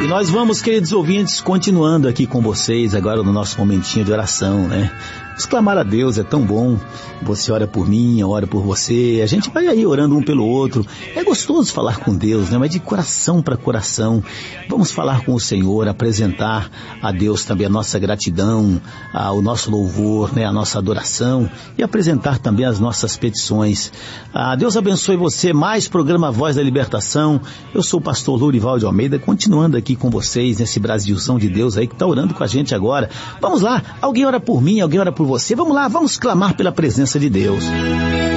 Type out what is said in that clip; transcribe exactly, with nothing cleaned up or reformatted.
nós vamos, queridos ouvintes, continuando aqui com vocês agora no nosso momentinho de oração, né? Vamos clamar a Deus, é tão bom. Você ora por mim, eu oro por você. A gente vai aí orando um pelo outro. É gostoso falar com Deus, né? Mas de coração para coração. Vamos falar com o Senhor, apresentar a Deus também a nossa gratidão, a, o nosso louvor, né? A nossa adoração e apresentar também as nossas petições. Ah, Deus abençoe você. Mais programa Voz da Libertação. Eu sou o pastor Lourival de Almeida, continuando aqui com vocês nesse Brasilzão de Deus aí que está orando com a gente agora. Vamos lá, alguém ora por mim, alguém ora por você. Vamos lá, vamos clamar pela presença de Deus.